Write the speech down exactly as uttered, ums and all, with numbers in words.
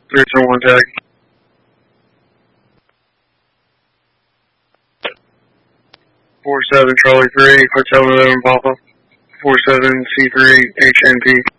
three two one tag. four seven Charlie three, Hotel eleven Papa. four seven C three H N P.